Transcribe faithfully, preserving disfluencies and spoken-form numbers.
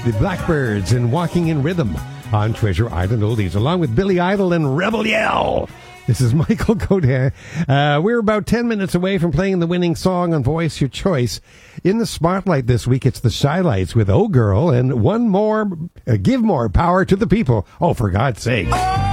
the Blackbirds and Walking in Rhythm on Treasure Island Oldies, along with Billy Idol and Rebel Yell. This is Michael Godin. Uh, we're about ten minutes away from playing the winning song on Voice Your Choice. In the spotlight this week, it's the Shy-Lights with Oh Girl and one more, uh, Give More Power to the People. Oh, for God's sake.